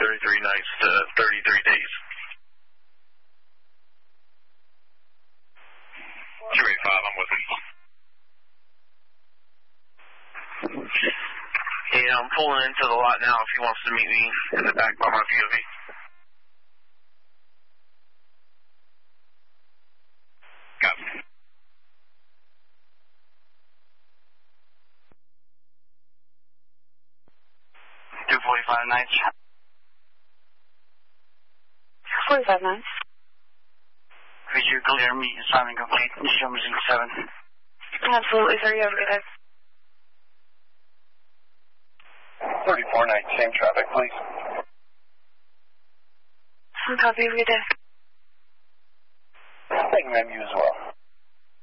33 nights to 33 days. 285, I'm with him. Yeah, I'm pulling into the lot now if he wants to meet me in the back by my POV. Copy. 245 nights. 45 nights. Could you clear me? Assignment complete. Show me 7. Absolutely, sir. You have a good day. 34 nights, same traffic, please. Copy, have a good day. Thank you, ma'am. You as well.